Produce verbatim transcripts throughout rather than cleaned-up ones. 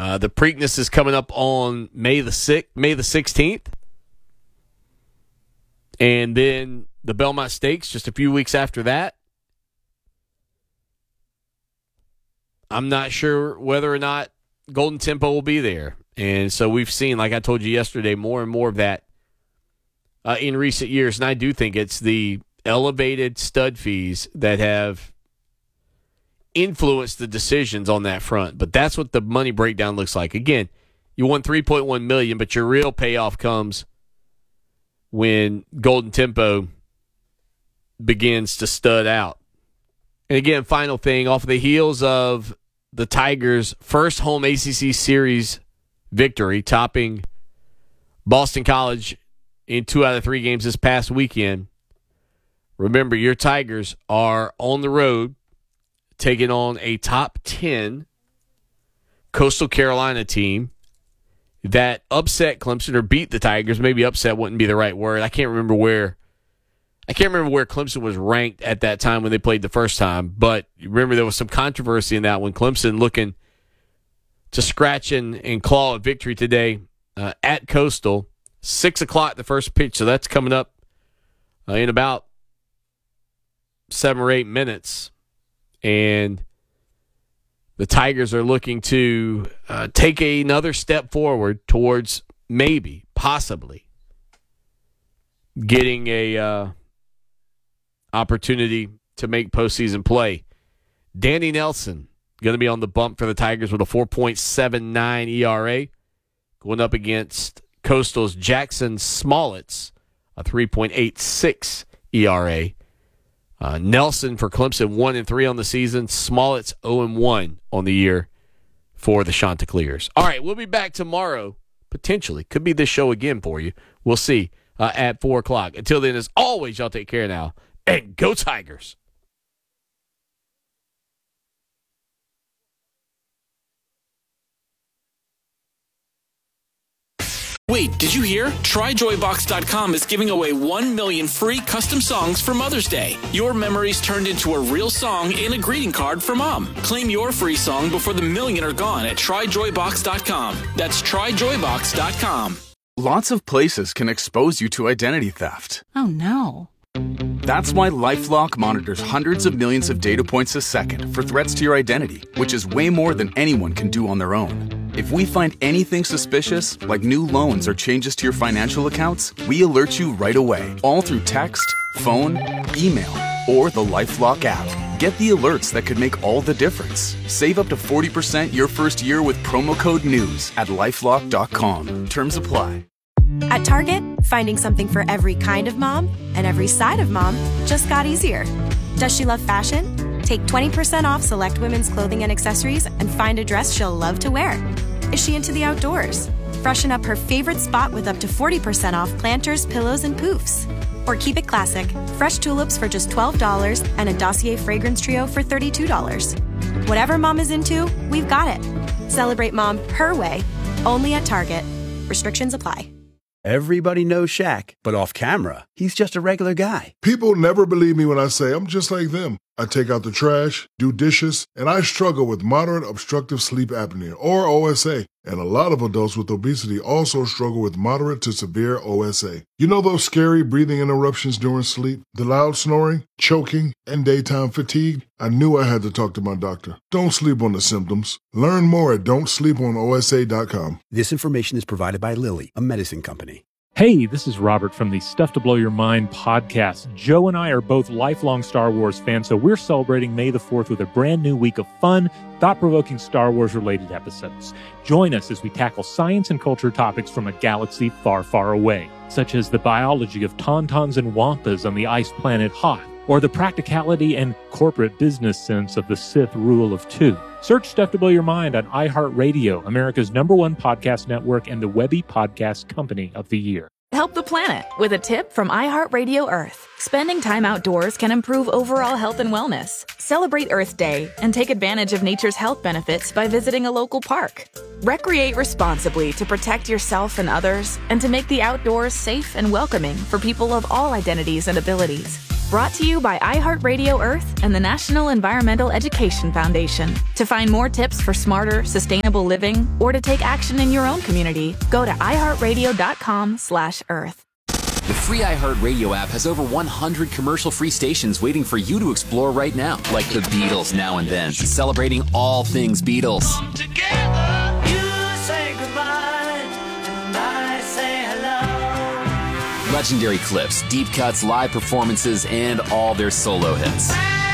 Uh, the Preakness is coming up on May the sixth, May the sixteenth. And then the Belmont Stakes just a few weeks after that. I'm not sure whether or not Golden Tempo will be there. And so we've seen, like I told you yesterday, more and more of that uh, in recent years. And I do think it's the elevated stud fees that have influenced the decisions on that front. But that's what the money breakdown looks like. Again, you won three point one million dollars, but your real payoff comes when Golden Tempo begins to stud out. And again, final thing, off of the heels of the Tigers' first home A C C Series victory, topping Boston College in two out of three games this past weekend. Remember, your Tigers are on the road taking on a top ten Coastal Carolina team that upset Clemson or beat the Tigers. Maybe upset wouldn't be the right word. I can't remember where I can't remember where Clemson was ranked at that time when they played the first time, but remember there was some controversy in that one. Clemson looking to scratch and, and claw a victory today uh, at Coastal. six o'clock the first pitch, so that's coming up uh, in about seven or eight minutes. And the Tigers are looking to uh, take another step forward towards maybe, possibly, getting a uh, opportunity to make postseason play. Danny Nelson going to be on the bump for the Tigers with a four point seven nine E R A, going up against Coastal's Jackson Smollett's a three point eight six E R A. Uh, Nelson for Clemson one and three on the season. Smollett's zero and one on the year for the Chanticleers. All right, we'll be back tomorrow. Potentially, could be this show again for you. We'll see uh, at four o'clock. Until then, as always, y'all take care now. And go Tigers! Wait, did you hear? Try Joy Box dot com is giving away one million free custom songs for Mother's Day. Your memories turned into a real song and a greeting card for Mom. Claim your free song before the million are gone at Try Joy Box dot com. That's Try Joy Box dot com. Lots of places can expose you to identity theft. Oh, no. That's why LifeLock monitors hundreds of millions of data points a second for threats to your identity, which is way more than anyone can do on their own. If we find anything suspicious, like new loans or changes to your financial accounts, we alert you right away, all through text, phone, email, or the LifeLock app. Get the alerts that could make all the difference. Save up to forty percent your first year with promo code NEWS at LifeLock dot com. Terms apply. At Target, finding something for every kind of mom and every side of mom just got easier. Does she love fashion? Take twenty percent off select women's clothing and accessories and find a dress she'll love to wear. Is she into the outdoors? Freshen up her favorite spot with up to forty percent off planters, pillows, and poofs. Or keep it classic, fresh tulips for just twelve dollars and a Dossier fragrance trio for thirty-two dollars. Whatever mom is into, we've got it. Celebrate mom her way, only at Target. Restrictions apply. Everybody knows Shaq, but off camera, he's just a regular guy. People never believe me when I say I'm just like them. I take out the trash, do dishes, and I struggle with moderate obstructive sleep apnea, or O S A. And a lot of adults with obesity also struggle with moderate to severe O S A. You know those scary breathing interruptions during sleep? The loud snoring, choking, and daytime fatigue? I knew I had to talk to my doctor. Don't sleep on the symptoms. Learn more at don't sleep on O S A dot com. This information is provided by Lilly, a medicine company. Hey, this is Robert from the Stuff to Blow Your Mind podcast. Joe and I are both lifelong Star Wars fans, so we're celebrating May the fourth with a brand new week of fun, thought-provoking Star Wars-related episodes. Join us as we tackle science and culture topics from a galaxy far, far away, such as the biology of tauntauns and wampas on the ice planet Hoth, or the practicality and corporate business sense of the Sith rule of two. Search Stuff to Blow Your Mind on iHeartRadio, America's number one podcast network and the Webby Podcast Company of the Year. Help the planet with a tip from iHeartRadio Earth. Spending time outdoors can improve overall health and wellness. Celebrate Earth Day and take advantage of nature's health benefits by visiting a local park. Recreate responsibly to protect yourself and others and to make the outdoors safe and welcoming for people of all identities and abilities. Brought to you by iHeartRadio Earth and the National Environmental Education Foundation. To find more tips for smarter, sustainable living or to take action in your own community, go to iHeartRadio.com slash Earth. The free iHeartRadio app has over one hundred commercial-free stations waiting for you to explore right now, like the Beatles Now and Then, celebrating all things Beatles. Come together, you say goodbye, and I say hello. Legendary clips, deep cuts, live performances, and all their solo hits.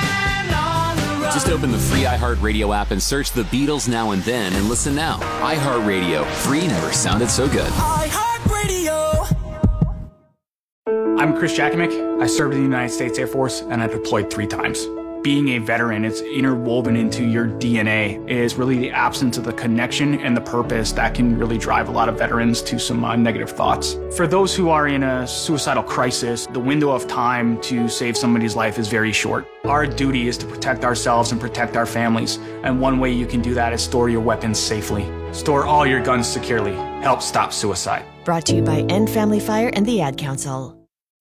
Just open the free iHeartRadio app and search the Beatles Now and Then and listen now. iHeartRadio, free never sounded so good. iHeartRadio. I'm Chris Jackamick. I served in the United States Air Force and I deployed three times. Being a veteran, it's interwoven into your D N A. It is really the absence of the connection and the purpose that can really drive a lot of veterans to some uh, negative thoughts. For those who are in a suicidal crisis, the window of time to save somebody's life is very short. Our duty is to protect ourselves and protect our families. And one way you can do that is store your weapons safely. Store all your guns securely. Help stop suicide. Brought to you by End Family Fire and the Ad Council.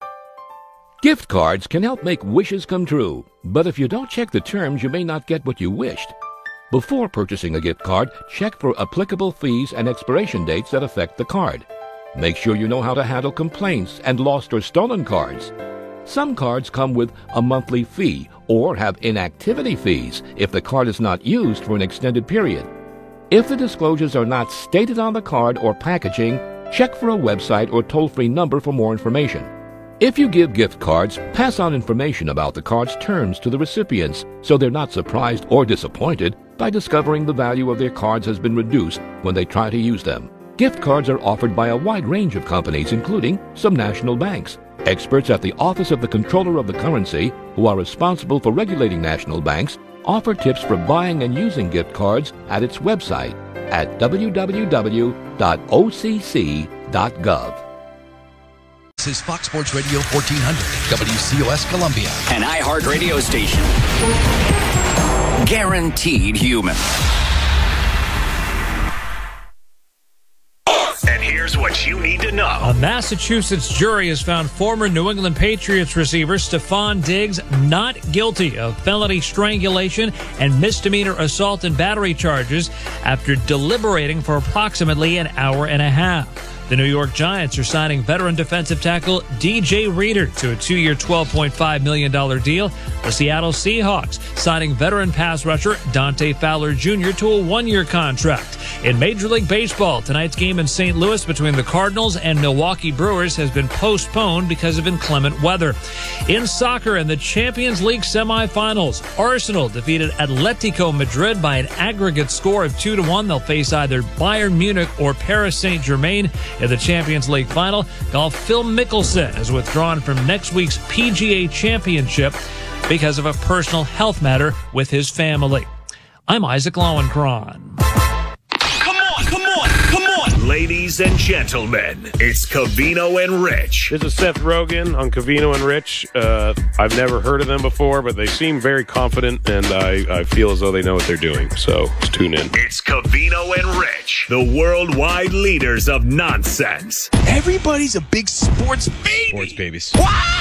Gift cards can help make wishes come true, but if you don't check the terms, you may not get what you wished. Before purchasing a gift card, check for applicable fees and expiration dates that affect the card. Make sure you know how to handle complaints and lost or stolen cards. Some cards come with a monthly fee or have inactivity fees if the card is not used for an extended period. If the disclosures are not stated on the card or packaging, check for a website or toll-free number for more information. If you give gift cards, pass on information about the card's terms to the recipients so they're not surprised or disappointed by discovering the value of their cards has been reduced when they try to use them. Gift cards are offered by a wide range of companies, including some national banks. Experts at the Office of the Comptroller of the Currency, who are responsible for regulating national banks, offer tips for buying and using gift cards at its website at w w w dot o c c dot gov. This is Fox Sports Radio fourteen hundred, W C O S Columbia. An iHeartRadio station. Guaranteed human. And here's what you need to know. A Massachusetts jury has found former New England Patriots receiver Stephon Diggs not guilty of felony strangulation and misdemeanor assault and battery charges after deliberating for approximately an hour and a half. The New York Giants are signing veteran defensive tackle D J Reader to a two-year, twelve point five million dollars deal. The Seattle Seahawks signing veteran pass rusher Dante Fowler Junior to a one-year contract. In Major League Baseball, tonight's game in Saint Louis between the Cardinals and Milwaukee Brewers has been postponed because of inclement weather. In soccer, in the Champions League semifinals, Arsenal defeated Atletico Madrid by an aggregate score of two to one. They'll face either Bayern Munich or Paris Saint-Germain. In the Champions League final, golf Phil Mickelson has withdrawn from next week's P G A Championship because of a personal health matter with his family. I'm Isaac Lowenkron. Come on, come on, come on. Ladies and gentlemen, it's Covino and Rich. This is Seth Rogen on Covino and Rich. Uh, I've never heard of them before, but they seem very confident, and I, I feel as though they know what they're doing. So let's tune in. It's Covino and Rich, the worldwide leaders of nonsense. Everybody's a big sports baby. Sports babies.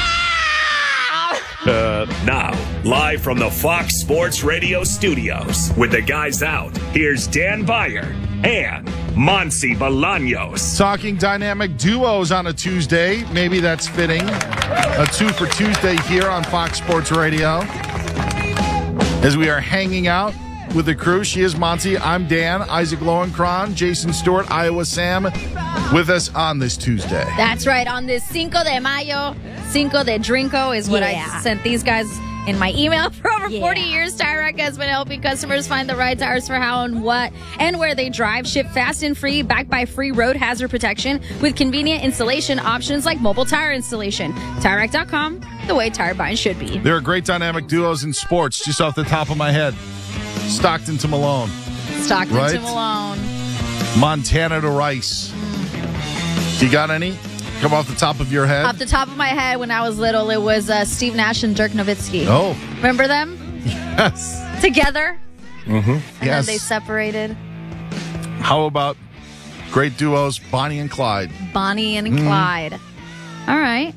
Uh, now, live from the Fox Sports Radio studios, with the guys out, here's Dan Beyer and Monsi Bolaños. Talking dynamic duos on a Tuesday. Maybe that's fitting. A two for Tuesday here on Fox Sports Radio. As we are hanging out with the crew, she is Monty, I'm Dan, Isaac Lowenkron, Jason Stewart, Iowa Sam, with us on this Tuesday. That's right, on this Cinco de Mayo, Cinco de Drinko is what yeah. I sent these guys in my email. For over yeah. forty years, Tire-Rack has been helping customers find the right tires for how and what and where they drive. Ship fast and free, backed by free road hazard protection with convenient installation options like mobile tire installation. Tire Rack dot com, the way tire buying should be. There are great dynamic duos in sports, just off the top of my head. Stockton to Malone. Stockton right? to Malone. Montana to Rice. Mm. You got any? Come off the top of your head? Off the top of my head, when I was little, it was uh, Steve Nash and Dirk Nowitzki. Oh. Remember them? Yes. Together? Mm-hmm. And yes. then they separated. How about great duos, Bonnie and Clyde? Bonnie and mm. Clyde. All right.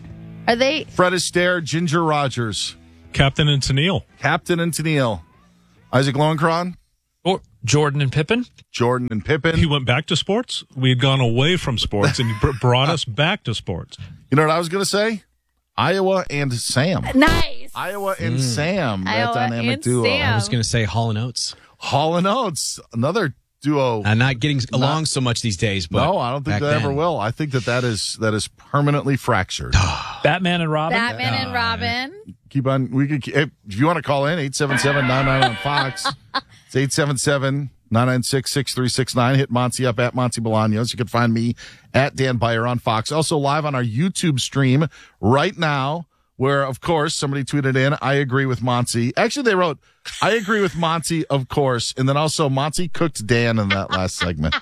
Are they? Fred Astaire, Ginger Rogers. Captain and Tennille. Captain and Tennille. Isaac Lowenkron. Or Jordan and Pippen. Jordan and Pippen. He went back to sports. We had gone away from sports, and he br- brought us back to sports. You know what I was going to say? Iowa and Sam. Nice. Iowa and Mm. Sam. Iowa that dynamic and duo. Sam. I was going to say Hall and Oates. Hall and Oates. Another duo. I'm not getting Not- along so much these days. But no, I don't think back they ever then- will. I think that that is, that is permanently fractured. Batman and Robin. Batman and Robin. Keep on. We could. If you want to call in, eight seven seven, nine nine on Fox. It's eight seven seven, nine nine six, six three six nine. Hit Monty up at Monty Bolaños. You can find me at Dan Byer on Fox. Also live on our YouTube stream right now, where, of course, somebody tweeted in, I agree with Monty. Actually, they wrote, I agree with Monty, of course. And then also, Monty cooked Dan in that last segment.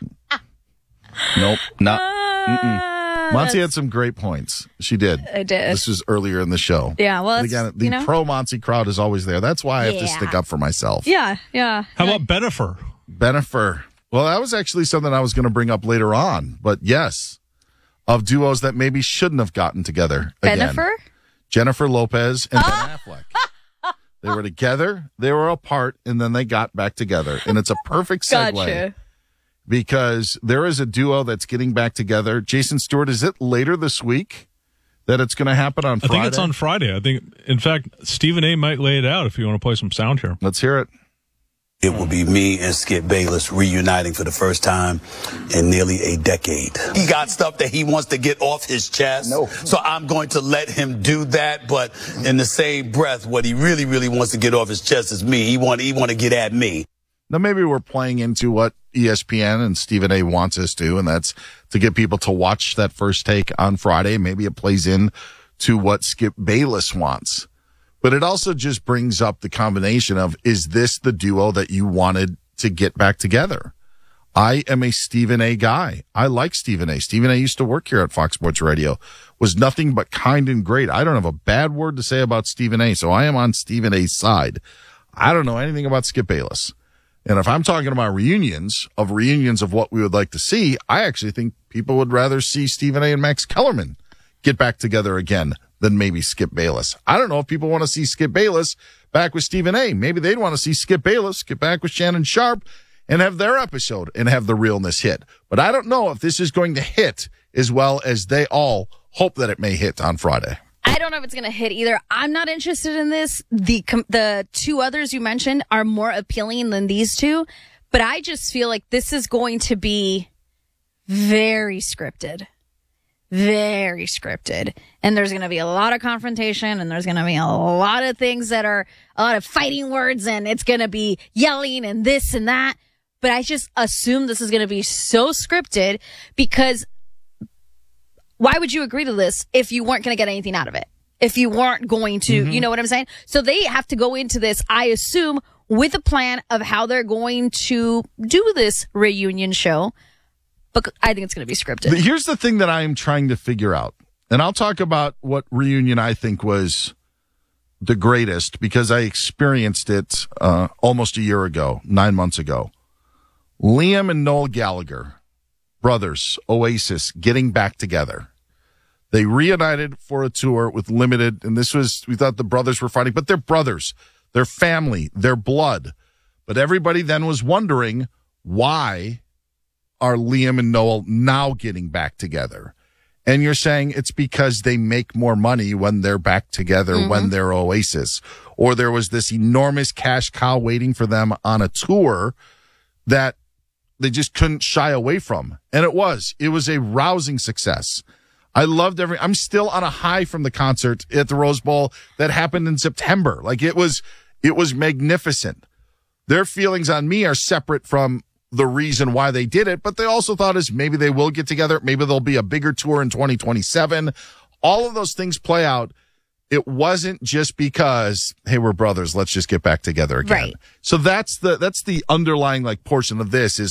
Nope. Not. Mm-mm. Monty had some great points. She did. I did. This was earlier in the show. Yeah, well, But it's, again, the you know. pro Monty crowd is always there. That's why I have to Yeah. stick up for myself. Yeah, yeah. How about Benifer? Benifer. Well, that was actually something I was going to bring up later on. But yes, of duos that maybe shouldn't have gotten together again. Benifer? Jennifer Lopez and Ben Affleck. They were together, they were apart, and then they got back together. And it's a perfect segue. Gotcha. Because there is a duo that's getting back together. Jason Stewart, is it later this week that it's going to happen on I Friday? think it's on Friday. I think, in fact, Stephen A. might lay it out if you want to play some sound here. Let's hear it. It will be me and Skip Bayless reuniting for the first time in nearly a decade. He got stuff that he wants to get off his chest. No. So I'm going to let him do that. But in the same breath, what he really, really wants to get off his chest is me. He want, he want to get at me. Now, maybe we're playing into what E S P N and Stephen A. wants us to, and that's to get people to watch that first take on Friday. Maybe it plays in to what Skip Bayless wants. But it also just brings up the combination of, is this the duo that you wanted to get back together? I am a Stephen A. guy. I like Stephen A. Stephen A. used to work here at Fox Sports Radio, was nothing but kind and great. I don't have a bad word to say about Stephen A., so I am on Stephen A.'s side. I don't know anything about Skip Bayless. And if I'm talking about reunions of reunions of what we would like to see, I actually think people would rather see Stephen A. and Max Kellerman get back together again than maybe Skip Bayless. I don't know if people want to see Skip Bayless back with Stephen A. Maybe they'd want to see Skip Bayless get back with Shannon Sharp and have their episode and have the realness hit. But I don't know if this is going to hit as well as they all hope that it may hit on Friday. I don't know if it's going to hit either. I'm not interested in this. The com- the two others you mentioned are more appealing than these two, but I just feel like this is going to be very scripted. Very scripted. And there's going to be a lot of confrontation, and there's going to be a lot of things that are a lot of fighting words, and it's going to be yelling and this and that. But I just assume this is going to be so scripted, because why would you agree to this if you weren't going to get anything out of it? If you weren't going to, mm-hmm. you know what I'm saying? So they have to go into this, I assume, with a plan of how they're going to do this reunion show. But I think it's going to be scripted. Here's the thing that I am trying to figure out. And I'll talk about what reunion I think was the greatest, because I experienced it uh, almost a year ago, nine months ago. Liam and Noel Gallagher, brothers, Oasis, getting back together. They reunited for a tour with Limited, and this was, we thought the brothers were fighting, but they're brothers. They're family. They're blood. But everybody then was wondering, why are Liam and Noel now getting back together? And you're saying it's because they make more money when they're back together, mm-hmm. when they're Oasis. Or there was this enormous cash cow waiting for them on a tour that they just couldn't shy away from. And it was. It was a rousing success. I loved every, I'm still on a high from the concert at the Rose Bowl that happened in September. Like it was, it was magnificent. Their feelings on me are separate from the reason why they did it, but they also thought is maybe they will get together. Maybe there'll be a bigger tour in twenty twenty-seven. All of those things play out. It wasn't just because, hey, we're brothers, let's just get back together again. Right. So that's the, that's the underlying like portion of this is,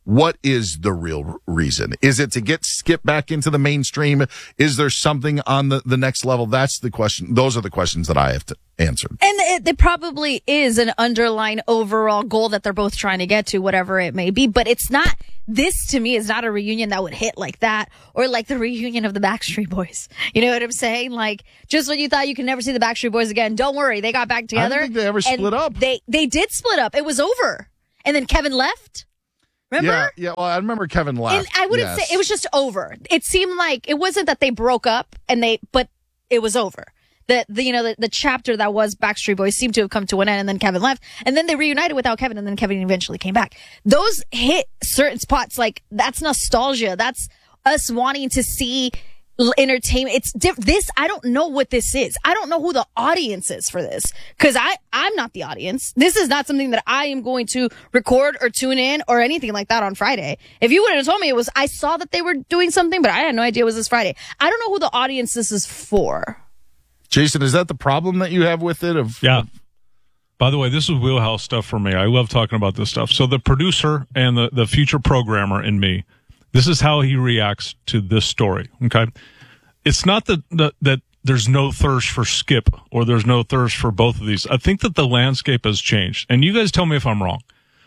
What is the real reason? Is it to get Skip back into the mainstream? Is there something on the, the next level? That's the question. Those are the questions that I have to answer. And it, it probably is an underlying overall goal that they're both trying to get to, whatever it may be. But it's not, this to me is not a reunion that would hit like that, or like the reunion of the Backstreet Boys. You know what I'm saying? Like, just when you thought you could never see the Backstreet Boys again, don't worry, they got back together. I don't think they ever split up. They, they did split up. It was over. And then Kevin left. Remember? Yeah, yeah. Well, I remember Kevin left. And I wouldn't yes. say it was just over. It seemed like it wasn't that they broke up and they, but it was over. The, the you know, the, the chapter that was Backstreet Boys seemed to have come to an end, and then Kevin left, and then they reunited without Kevin, and then Kevin eventually came back. Those hit certain spots. Like, that's nostalgia. That's us wanting to see entertainment. It's diff- this. I don't know what this is. I don't know who the audience is for this, because I I'm not the audience. This is not something that I am going to record or tune in or anything like that on Friday. If you would have told me it was, I saw that they were doing something, but I had no idea it was this Friday. I don't know who the audience this is for. Jason, is that the problem that you have with it? Of yeah. By the way, this is wheelhouse stuff for me. I love talking about this stuff. So the producer and the the future programmer in me, this is how he reacts to this story, okay? It's not that, that that there's no thirst for Skip or there's no thirst for both of these. I think that the landscape has changed. And you guys tell me if I'm wrong.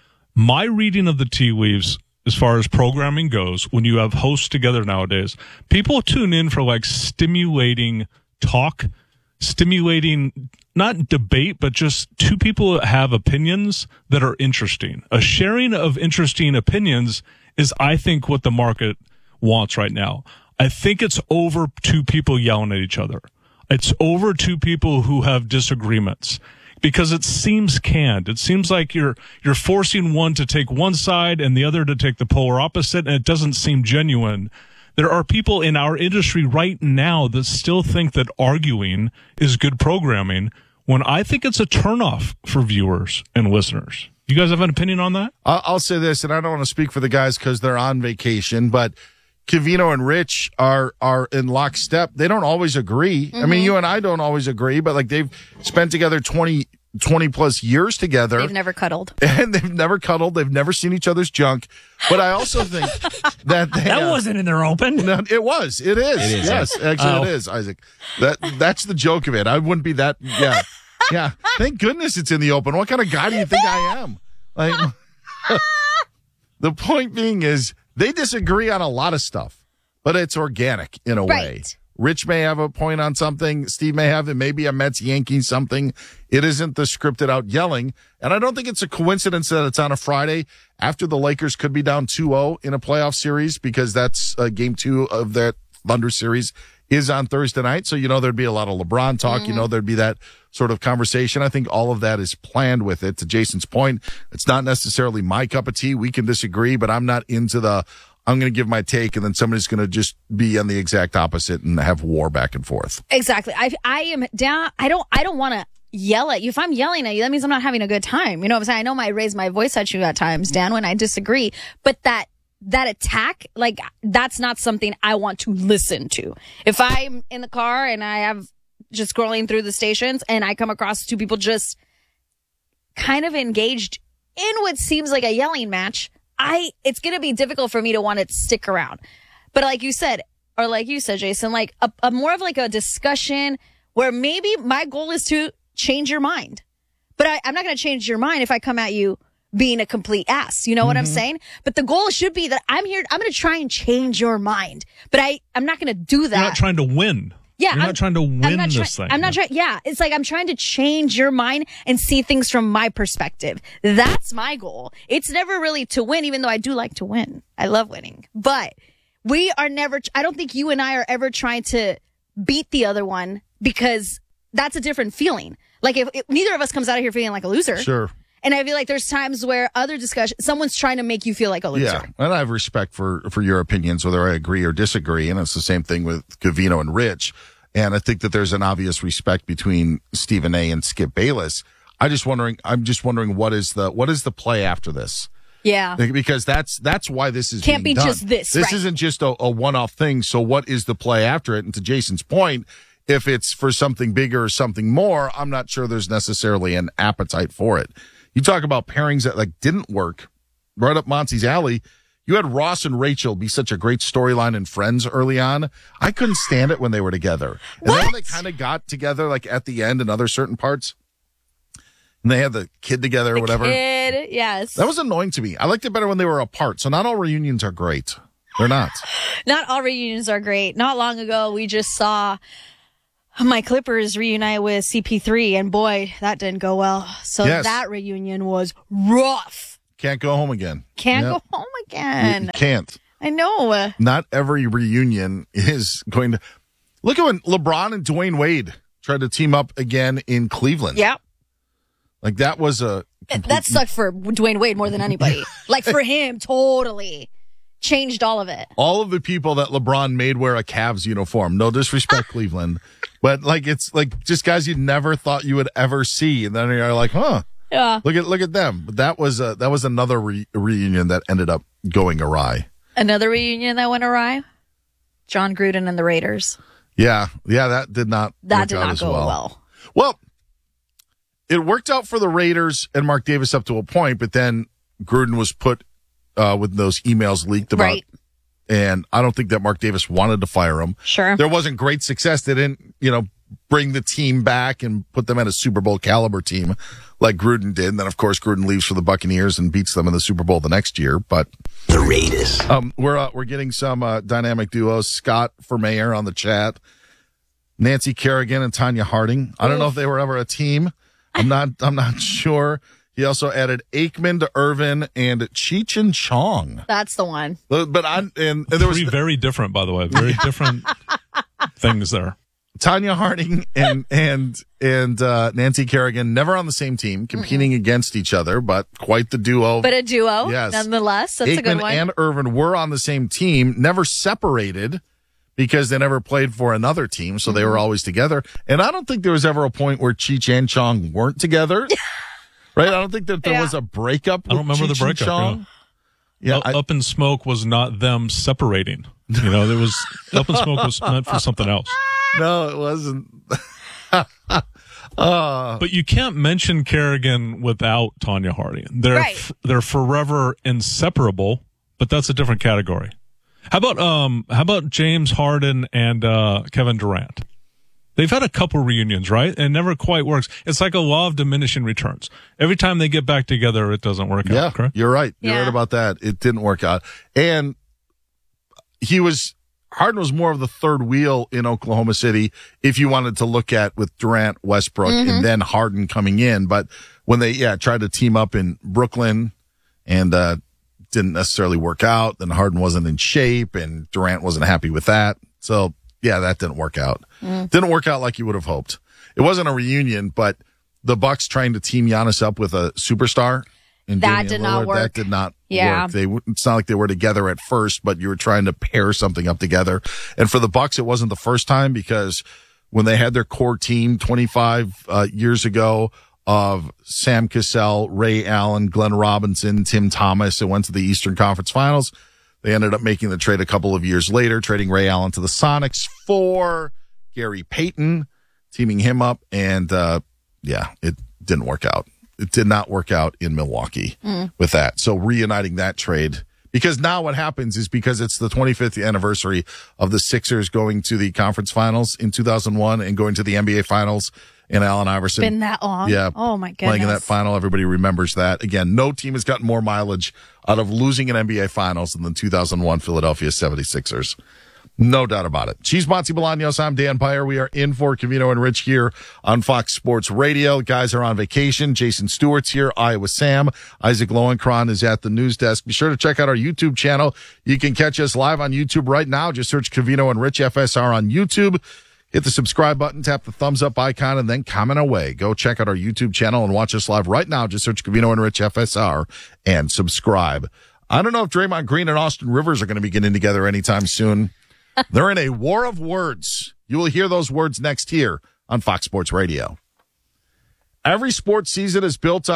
My reading of the tea leaves, as far as programming goes, when you have hosts together nowadays, people tune in for like stimulating talk, stimulating not debate, but just two people that have opinions that are interesting. A sharing of interesting opinions is, I think, what the market wants right now. I think it's over two people yelling at each other. It's over two people who have disagreements, because it seems canned. It seems like you're you're forcing one to take one side and the other to take the polar opposite, and it doesn't seem genuine. There are people in our industry right now that still think that arguing is good programming, when I think it's a turnoff for viewers and listeners. You guys have an opinion on that? I'll say this, and I don't want to speak for the guys because they're on vacation, but Covino and Rich are are in lockstep. They don't always agree. Mm-hmm. I mean, you and I don't always agree, but like they've spent together twenty, twenty plus years together. They've never cuddled. And they've never cuddled. They've never seen each other's junk. But I also think that they, that uh, wasn't in their open. No, it was. It is. It is yes, yeah. actually, oh. it is, Isaac. That That's the joke of it. I wouldn't be that. Yeah. Yeah. Thank goodness it's in the open. What kind of guy do you think I am? Like, the point being is they disagree on a lot of stuff, but it's organic in a right. way. Rich may have a point on something. Steve may have it. Maybe a Mets Yankees something. It isn't the scripted out yelling. And I don't think it's a coincidence that it's on a Friday after the Lakers could be down two oh in a playoff series, because that's uh, game two of that Thunder series is on Thursday night. So, you know, there'd be a lot of LeBron talk. Mm-hmm. You know, there'd be that sort of conversation. I think all of that is planned with it. To Jason's point, it's not necessarily my cup of tea. We can disagree, but I'm not into the, I'm going to give my take and then somebody's going to just be on the exact opposite and have war back and forth. Exactly. I I am down. I don't, I don't want to yell at you. If I'm yelling at you, that means I'm not having a good time. You know what I'm saying? I know I raise my voice at you at times, Dan, when I disagree, but that, that attack, like, that's not something I want to listen to. If I'm in the car and I have just scrolling through the stations and I come across two people just kind of engaged in what seems like a yelling match, I, it's going to be difficult for me to want to stick around. But like you said, or like you said, Jason, like a, a more of like a discussion where maybe my goal is to change your mind. But I, I'm not going to change your mind if I come at you being a complete ass. You know mm-hmm. what I'm saying? But the goal should be that I'm here, I'm going to try and change your mind. But I, I'm not going to do that. You're not trying to win. Yeah. You're I'm not trying to win I'm not this try- thing. I'm not trying. Yeah. It's like I'm trying to change your mind and see things from my perspective. That's my goal. It's never really to win, even though I do like to win. I love winning. But we are never, I don't think you and I are ever trying to beat the other one, because that's a different feeling. Like if, if neither of us comes out of here feeling like a loser. Sure. And I feel like there's times where other discussion, someone's trying to make you feel like a loser. Yeah, and I have respect for, for your opinions, whether I agree or disagree. And it's the same thing with Covino and Rich. And I think that there's an obvious respect between Stephen A. and Skip Bayless. I just wondering, I'm just wondering what is the, what is the play after this? Yeah. Because that's, that's why this is Can't being be done. just this, This right. isn't just a, a one-off thing. So what is the play after it? And to Jason's point, if it's for something bigger or something more, I'm not sure there's necessarily an appetite for it. You talk about pairings that like didn't work, right up Monty's alley. You had Ross and Rachel be such a great storyline in Friends early on. I couldn't stand it when they were together. And What? then when they kind of got together, like at the end and other certain parts, and they had the kid together or whatever. Kid, yes. That was annoying to me. I liked it better when they were apart. So not all reunions are great. They're not. Not all reunions are great. Not long ago, we just saw my Clippers reunite with C P three, and boy, that didn't go well. So Yes. that reunion was rough. Can't go home again. Can't Yep. go home You- again. you can't. I know. Not every reunion is going to. Look at when LeBron and Dwayne Wade tried to team up again in Cleveland. Yep. Like that was a. That sucked for Dwayne Wade more than anybody. Like for him, totally changed all of it. All of the people that LeBron made wear a Cavs uniform. No disrespect, Cleveland, but like it's like just guys you never thought you would ever see, and then you're like, huh? Yeah. Look at look at them. But that was a, that was another re- reunion that ended up going awry. Another reunion that went awry. John Gruden and the Raiders. Yeah, yeah, that did not. That work did out not as go well. well. Well, it worked out for the Raiders and Mark Davis up to a point, but then Gruden was put uh, with those emails leaked about. Right. And I don't think that Mark Davis wanted to fire him. Sure. There wasn't great success. They didn't, you know, bring the team back and put them at a Super Bowl caliber team like Gruden did. And then, of course, Gruden leaves for the Buccaneers and beats them in the Super Bowl the next year. But the Raiders. Um, we're uh, we're getting some uh, dynamic duos. Scott for mayor on the chat. Nancy Kerrigan and Tanya Harding. I don't know if they were ever a team. I'm not. I'm not sure. He also added Aikman to Irvin and Cheech and Chong. That's the one. But, but I and, and there was Three very different, by the way. Very different things there. Tanya Harding and and and uh, Nancy Kerrigan never on the same team, competing mm-hmm. against each other, but quite the duo. But a duo, yes. Nonetheless, that's Aikman a good one. and Irvin were on the same team, never separated because they never played for another team, so mm-hmm. they were always together. And I don't think there was ever a point where Cheech and Chong weren't together. Right? I don't think that there yeah. was a breakup. I don't remember Cheech the breakup. Yeah, yeah I, Up in Smoke was not them separating. You know, there was Up in Smoke was meant for something else. No, it wasn't. uh, but you can't mention Kerrigan without Tanya Harding. They're right. f- they're forever inseparable, but that's a different category. How about um how about James Harden and uh, Kevin Durant? They've had a couple reunions, right? And it never quite works. It's like a law of diminishing returns. Every time they get back together, it doesn't work yeah, out. Correct? You're right. You're yeah. right about that. It didn't work out. And he was, Harden was more of the third wheel in Oklahoma City if you wanted to look at with Durant, Westbrook, mm-hmm. and then Harden coming in. But when they, yeah, tried to team up in Brooklyn and, uh, didn't necessarily work out, then Harden wasn't in shape and Durant wasn't happy with that. So, yeah, that didn't work out. Mm. Didn't work out like you would have hoped. It wasn't a reunion, but the Bucks trying to team Giannis up with a superstar. And that Damian did Lillard, not work. That did not yeah. work. They, it's not like they were together at first, but you were trying to pair something up together. And for the Bucks, it wasn't the first time because when they had their core team twenty-five uh, years ago of Sam Cassell, Ray Allen, Glenn Robinson, Tim Thomas, and went to the Eastern Conference Finals. They ended up making the trade a couple of years later, trading Ray Allen to the Sonics for Gary Payton, teaming him up. And, uh, yeah, it didn't work out. It did not work out in Milwaukee mm. with that. So reuniting that trade, because now what happens is because it's the twenty-fifth anniversary of the Sixers going to the conference finals in two thousand one and going to the N B A finals. And Allen Iverson. Been that long? Yeah. Oh, my goodness. Playing in that final. Everybody remembers that. Again, no team has gotten more mileage out of losing an N B A finals than the two thousand one Philadelphia seventy-sixers. No doubt about it. She's Monty Bolaños. I'm Dan Byer. We are in for Covino and Rich here on Fox Sports Radio. Guys are on vacation. Jason Stewart's here. Iowa Sam. Isaac Lowenkron is at the news desk. Be sure to check out our YouTube channel. You can catch us live on YouTube right now. Just search Covino and Rich F S R on YouTube. Hit the subscribe button, tap the thumbs up icon, and then comment away. Go check out our YouTube channel and watch us live right now. Just search Covino and Rich F S R and subscribe. I don't know if Draymond Green and Austin Rivers are going to be getting together anytime soon. They're in a war of words. You will hear those words next here on Fox Sports Radio. Every sports season is built on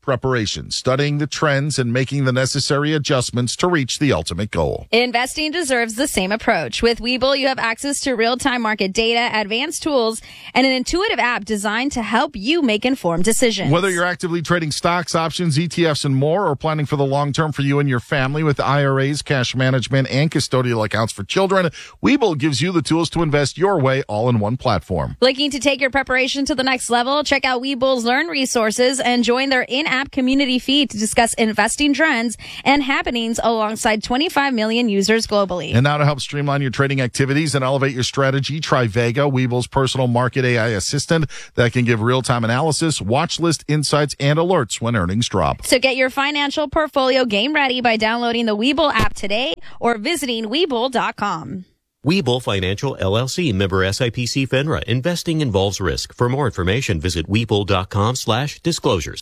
preparation, studying the trends and making the necessary adjustments to reach the ultimate goal. Investing deserves the same approach. With Webull, you have access to real-time market data, advanced tools, and an intuitive app designed to help you make informed decisions. Whether you're actively trading stocks, options, E T Fs, and more, or planning for the long term for you and your family with I R As, cash management, and custodial accounts for children, Webull gives you the tools to invest your way all in one platform. Looking to take your preparation to the next level? Check out Webull's Learn resources and join their in-app community feed to discuss investing trends and happenings alongside twenty-five million users globally. And now to help streamline your trading activities and elevate your strategy, try Vega, Webull's personal market A I assistant that can give real-time analysis, watch list insights, and alerts when earnings drop. So get your financial portfolio game ready by downloading the Webull app today or visiting Webull dot com. Webull Financial, L L C, member S I P C FINRA. Investing involves risk. For more information, visit Webull dot com slash disclosures.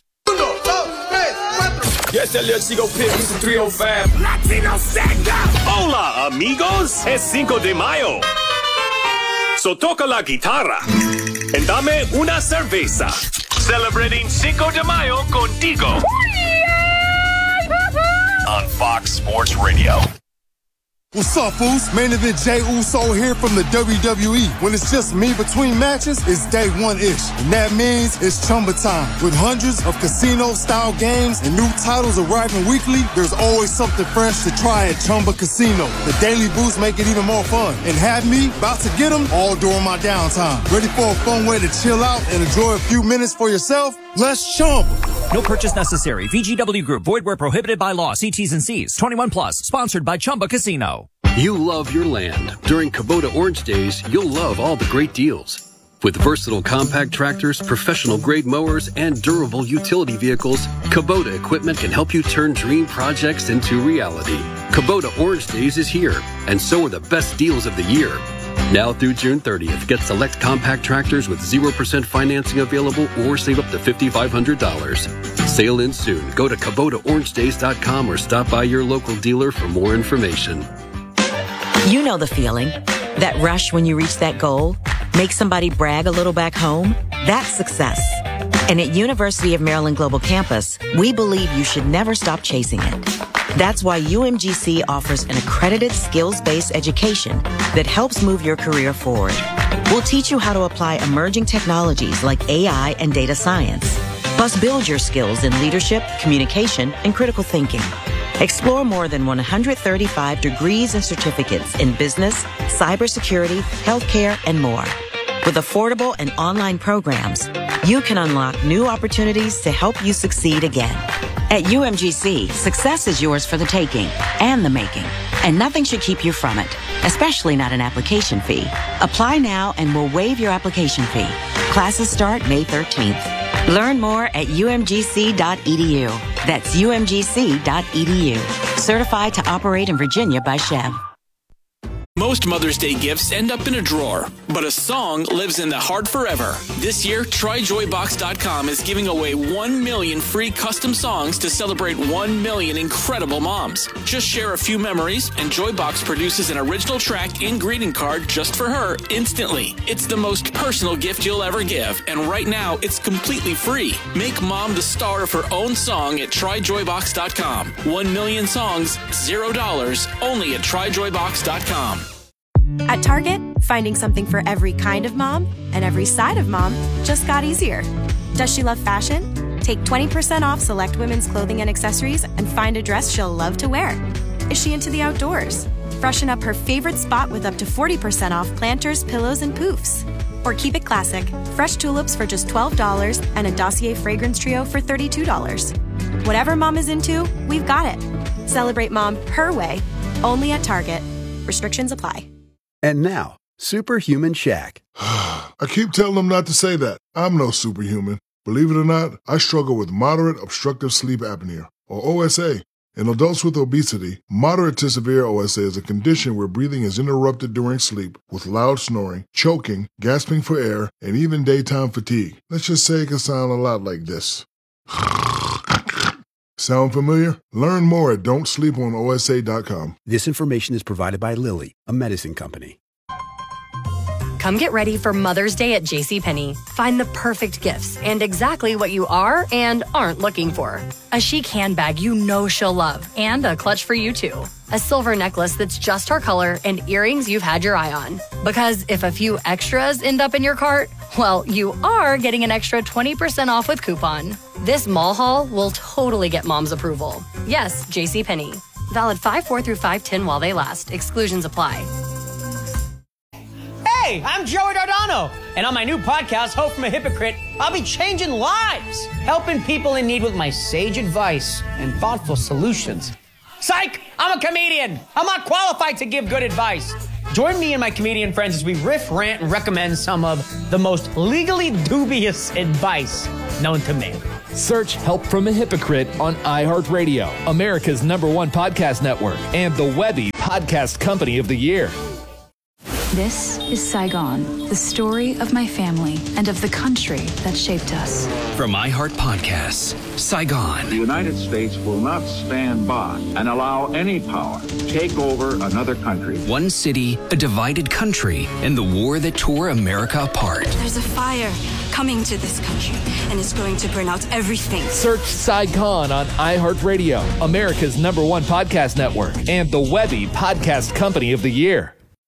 Yes, L L C go pick is three oh five. Latino stand up. Hola, amigos. Es Cinco de Mayo. So toca la guitarra and dame una cerveza. Celebrating Cinco de Mayo contigo. On Fox Sports Radio. What's up, fools? Main event Jey Uso here from the W W E. When it's just me between matches, it's day one-ish. And that means it's Chumba time. With hundreds of casino-style games and new titles arriving weekly, there's always something fresh to try at Chumba Casino. The daily boosts make it even more fun. And have me about to get them all during my downtime. Ready for a fun way to chill out and enjoy a few minutes for yourself? Let's Chumba. No purchase necessary. V G W Group. Void where prohibited by law. See T's and C's. twenty-one plus. Sponsored by Chumba Casino. You love your land. During Kubota Orange Days, you'll love all the great deals. With versatile compact tractors, professional-grade mowers, and durable utility vehicles, Kubota equipment can help you turn dream projects into reality. Kubota Orange Days is here, and so are the best deals of the year. Now through June thirtieth, get select compact tractors with zero percent financing available or save up to five thousand five hundred dollars. Sale ends soon. Go to Kubota Orange Days dot com or stop by your local dealer for more information. You know the feeling. That rush when you reach that goal. Make somebody brag a little back home. That's success. And at University of Maryland Global Campus, we believe you should never stop chasing it. That's why U M G C offers an accredited skills-based education that helps move your career forward. We'll teach you how to apply emerging technologies like A I and data science. Plus, build your skills in leadership, communication, and critical thinking. Explore more than one hundred thirty-five degrees and certificates in business, cybersecurity, healthcare, and more. With affordable and online programs, you can unlock new opportunities to help you succeed again. At U M G C, success is yours for the taking and the making, and nothing should keep you from it, especially not an application fee. Apply now and we'll waive your application fee. Classes start May thirteenth. Learn more at U M G C dot E D U. That's U M G C dot E D U. Certified to operate in Virginia by Chev. Most Mother's Day gifts end up in a drawer, but a song lives in the heart forever. This year, Try Joy Box dot com is giving away one million free custom songs to celebrate one million incredible moms. Just share a few memories, and Joybox produces an original track and greeting card just for her instantly. It's the most personal gift you'll ever give, and right now, it's completely free. Make mom the star of her own song at Try Joy Box dot com. One million songs, zero dollars, only at Try Joy Box dot com. At Target, finding something for every kind of mom and every side of mom just got easier. Does she love fashion? Take twenty percent off select women's clothing and accessories and find a dress she'll love to wear. Is she into the outdoors? Freshen up her favorite spot with up to forty percent off planters, pillows, and poofs. Or keep it classic, fresh tulips for just twelve dollars and a Dossier fragrance trio for thirty-two dollars. Whatever mom is into, we've got it. Celebrate mom her way, only at Target. Restrictions apply. And now, Superhuman Shaq. I keep telling them not to say that. I'm no superhuman. Believe it or not, I struggle with moderate obstructive sleep apnea, or O S A. In adults with obesity, moderate to severe O S A is a condition where breathing is interrupted during sleep with loud snoring, choking, gasping for air, and even daytime fatigue. Let's just say it can sound a lot like this. Sound familiar? Learn more at don't sleep on O S A dot com. This information is provided by Lilly, a medicine company. Come get ready for Mother's Day at JCPenney. Find the perfect gifts and exactly what you are and aren't looking for. A chic handbag you know she'll love, and a clutch for you too. A silver necklace that's just her color, and earrings you've had your eye on. Because if a few extras end up in your cart, well, you are getting an extra twenty percent off with coupon. This mall haul will totally get mom's approval. Yes, JCPenney. Valid five four through five ten while they last. Exclusions apply. Hey, I'm Joey Dardano, and on my new podcast, Hope from a Hypocrite, I'll be changing lives, helping people in need with my sage advice and thoughtful solutions. Psych! I'm a comedian. I'm not qualified to give good advice. Join me and my comedian friends as we riff, rant, and recommend some of the most legally dubious advice known to man. Search Help from a Hypocrite on iHeartRadio, America's number one podcast network, and the Webby Podcast Company of the Year. This is Saigon, the story of my family and of the country that shaped us. From iHeart Podcasts, Saigon. The United States will not stand by and allow any power to take over another country. One city, a divided country, and the war that tore America apart. There's a fire coming to this country, and it's going to burn out everything. Search Saigon on iHeartRadio, America's number one podcast network, and the Webby Podcast Company of the Year.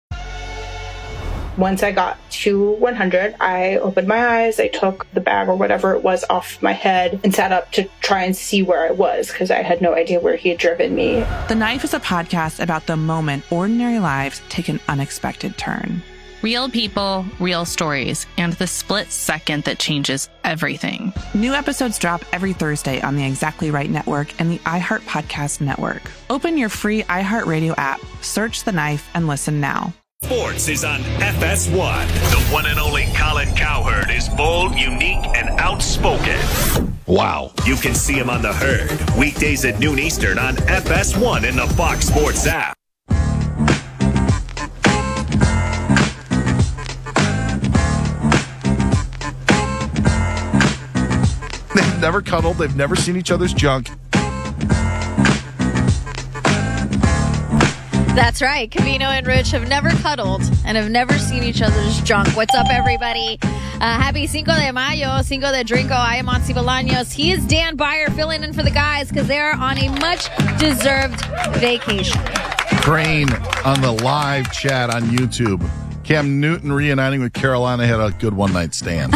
Once I got to one hundred, I opened my eyes, I took the bag or whatever it was off my head and sat up to try and see where I was because I had no idea where he had driven me. The Knife is a podcast about the moment ordinary lives take an unexpected turn. Real people, real stories, and the split second that changes everything. New episodes drop every Thursday on the Exactly Right Network and the iHeart Podcast Network. Open your free iHeartRadio app, search The Knife, and listen now. Sports is on F S one. The one and only Colin Cowherd is bold, unique, and outspoken. Wow. You can see him on The Herd, weekdays at noon Eastern on F S one in the Fox Sports app. They've never cuddled. They've never seen each other's junk. That's right. Covino and Rich have never cuddled and have never seen each other's junk. What's up, everybody? Uh, happy Cinco de Mayo, Cinco de Drinko. I am Monty Bolaños. He is Dan Byer filling in for the guys because they're on a much-deserved vacation. Crane on the live chat on YouTube. Cam Newton reuniting with Carolina had a good one-night stand.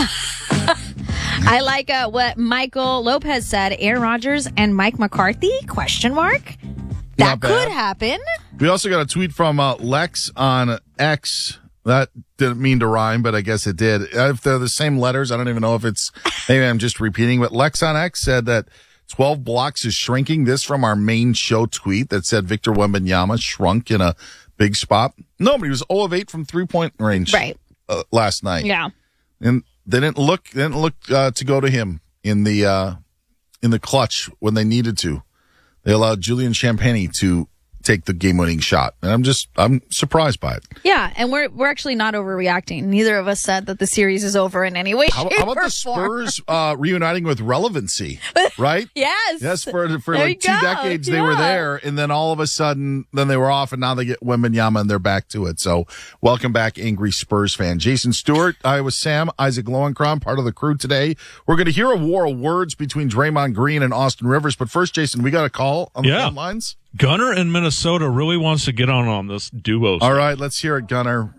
I like uh, what Michael Lopez said. Aaron Rodgers and Mike McCarthy? Question mark. That could happen. We also got a tweet from uh, Lex on X. That didn't mean to rhyme, but I guess it did. If they're the same letters, I don't even know if it's, maybe I'm just repeating, but Lex on X said that twelve blocks is shrinking. This from our main show tweet that said Victor Wembanyama shrunk in a big spot. No, but he was zero of eight from three-point range right. uh, last night. Yeah. And they didn't look, they didn't look uh, to go to him in the, uh, in the clutch when they needed to. They allowed Julian Champagnie to take the game-winning shot. And I'm just, I'm surprised by it. Yeah, and we're we're actually not overreacting. Neither of us said that the series is over in any way, How, shape, how about or the Spurs uh, reuniting with relevancy, right? Yes. Yes, for for There like you two go. decades they Yeah. were there, and then all of a sudden, then they were off, and now they get Wembanyama, and they're back to it. So welcome back, angry Spurs fan. Jason Stewart, Iowa Sam, Isaac Lowenkron, part of the crew today. We're going to hear a war of words between Draymond Green and Austin Rivers, but first, Jason, we got a call on the Yeah. phone lines? Gunner in Minnesota really wants to get on on this duo. All right, let's hear it, Gunner.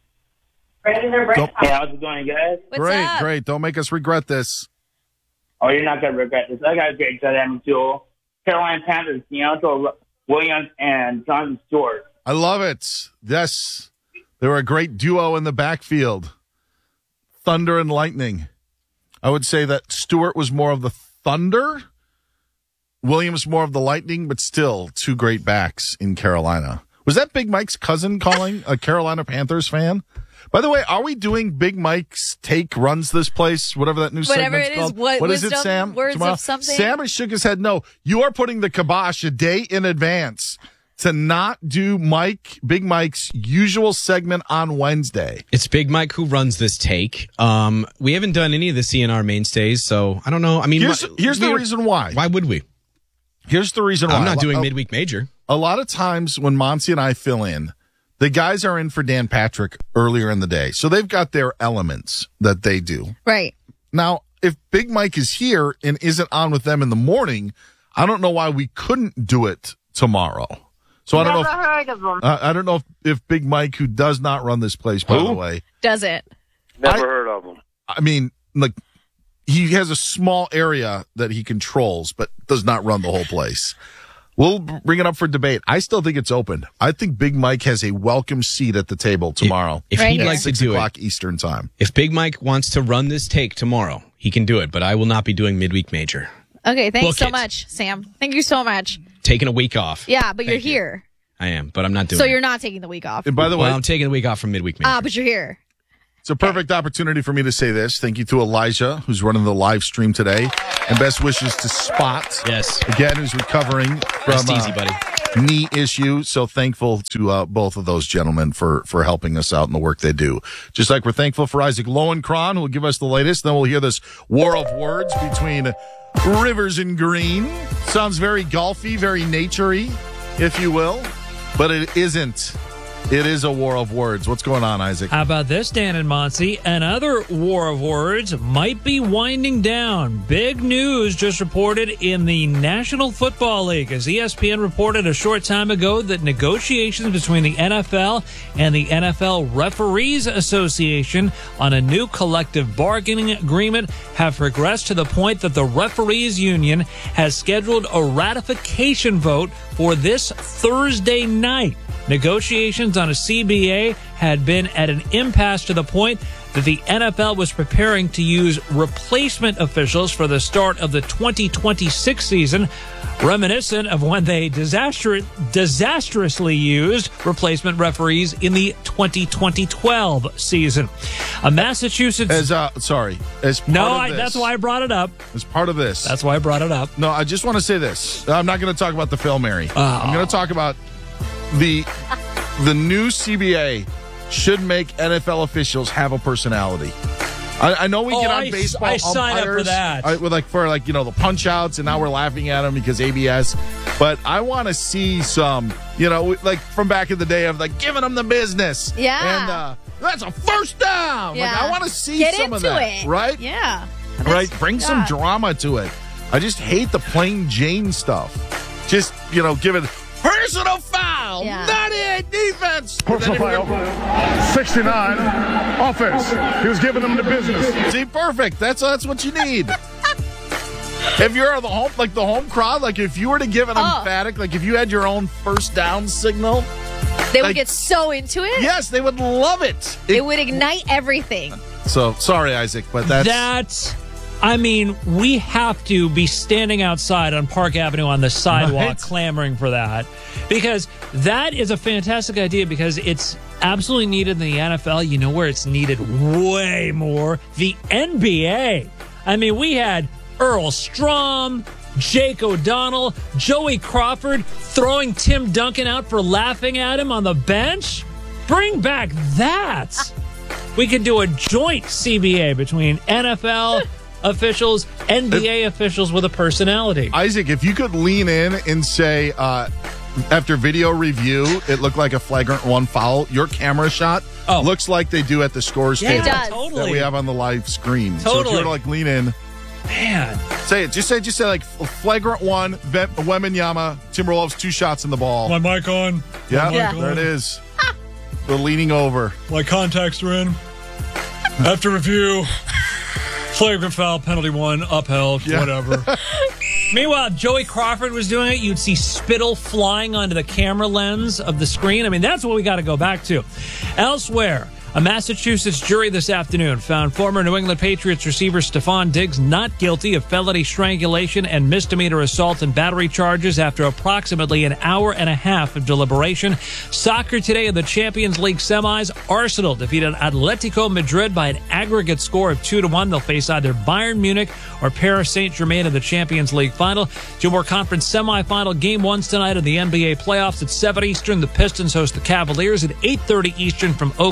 Hey, how's it going, guys? great, great. Don't make us regret this. Oh, you're not going to regret this. I got a great dynamic duo. Carolina Panthers, Deandre Williams and Jonathan Stewart. I love it. Yes, they were a great duo in the backfield. Thunder and lightning. I would say that Stewart was more of the thunder. Williams more of the lightning, but still two great backs in Carolina. Was that Big Mike's cousin calling, a Carolina Panthers fan? By the way, are we doing Big Mike's Take Runs This Place, whatever that new Whatever segment's it is, called? what- what is wisdom, it, Sam? words of Tomorrow? something? Sam has shook his head. No, you are putting the kibosh a day in advance to not do Mike, Big Mike's usual segment on Wednesday. It's Big Mike who runs this take. Um, we haven't done any of the C N R mainstays, so I don't know. I mean, Here's, my- here's the we- reason why. Why would we? Here's the reason why. I'm not doing A- midweek major. A lot of times when Monty and I fill in, The guys are in for Dan Patrick earlier in the day. So they've got their elements that they do. Right. Now, if Big Mike is here and isn't on with them in the morning, I don't know why we couldn't do it tomorrow. So I don't Never know. If, heard of him. uh, I don't know if, if Big Mike, who does not run this place, by Who? the way, Does it? Never I- heard of him. I mean, like, he has a small area that he controls, but does not run the whole place. We'll bring it up for debate. I still think it's open. I think Big Mike has a welcome seat at the table tomorrow. If he'd like to six do o'clock it, Eastern time. if Big Mike wants to run this take tomorrow, he can do it, but I will not be doing midweek major. Okay, thanks Book so it. much, Sam. Thank you so much. Taking a week off. Yeah, but you're Thank you. here. I am, but I'm not doing So it. you're not taking the week off. And by the well, way, I'm taking the week off from midweek major. Ah, but you're here. it's a perfect opportunity for me to say this. Thank you to Elijah, who's running the live stream today. And best wishes to Spot. Yes. Again, who's recovering from Rest easy, uh, buddy. knee issue. So thankful to uh, both of those gentlemen for, for helping us out in the work they do. Just like we're thankful for Isaac Lowenkron, who will give us the latest. Then we'll hear this war of words between Rivers and Green. Sounds very golfy, very naturey, if you will. But it isn't. It is a war of words. What's going on, Isaac? How about this, Dan and Monty? Another war of words might be winding down. Big news just reported in the National Football League, as E S P N reported a short time ago that negotiations between the N F L and the N F L Referees Association on a new collective bargaining agreement have progressed to the point that the Referees Union has scheduled a ratification vote for this Thursday night. Negotiations on a C B A had been at an impasse to the point that the N F L was preparing to use replacement officials for the start of the twenty twenty-six season, reminiscent of when they disaster- disastrously used replacement referees in the twenty twelve season. A Massachusetts... As uh, sorry, as part no, of I, this, that's why I brought it up. As part of this, That's why I brought it up. No, I just want to say this. I'm not going to talk about the Phil Mary. Oh. I'm going to talk about the the new C B A should make N F L officials have a personality. I, I know we Oh, get on I- baseball I signed up for umpires, that. I, with like for like you know the punch outs, and now we're laughing at them because A B S. But I want to see some, you know, like from back in the day of like giving them the business. Yeah. And uh, that's a first down. Yeah. Like I want to see Get some of into that, it. right? Yeah. Right? Bring some yeah. drama to it. I just hate the plain Jane stuff. Just, you know, give it personal foul, Yeah. not it, defense. Personal foul, sixty-nine, offense. He was giving them the business. See, perfect. That's that's what you need. If you're the home, like the home crowd, like if you were to give an Oh. emphatic, like if you had your own first down signal, They would like- get so into it. yes, they would love it. It would ignite everything. So sorry, Isaac, but that's That's, I mean, we have to be standing outside on Park Avenue on the sidewalk Right. clamoring for that, because that is a fantastic idea, because it's absolutely needed in the N F L. You know where it's needed way more? The N B A. I mean, we had Earl Strom, Jake O'Donnell, Joey Crawford throwing Tim Duncan out for laughing at him on the bench. Bring back that. We could do a joint C B A between N F L officials, N B A officials with a personality. Isaac, if you could lean in and say, uh, after video review, it looked like a flagrant one foul. Your camera shot looks like they do at the scores Yeah, table it does. Totally. that we have on the live screen. So if you Totally. were to like lean in, Man. say it. Just say, just say like flagrant one. Ve- Wembanyama, Timberwolves, two shots in the ball. My mic on. Yeah, My mic there on. it is. The leaning over. My contacts are in. After review, flagrant foul, penalty one, upheld, Yeah. whatever. Meanwhile, Joey Crawford was doing it. You'd see spittle flying onto the camera lens of the screen. I mean, that's what we got to go back to. Elsewhere, a Massachusetts jury this afternoon found former New England Patriots receiver Stephon Diggs not guilty of felony strangulation and misdemeanor assault and battery charges after approximately an hour and a half of deliberation. Soccer today in the Champions League semis. Arsenal defeated Atletico Madrid by an aggregate score of two to one. They'll face either Bayern Munich or Paris Saint-Germain in the Champions League final. Two more conference semifinal game ones tonight in the N B A playoffs at seven Eastern. The Pistons host the Cavaliers at eight thirty Eastern from O K C.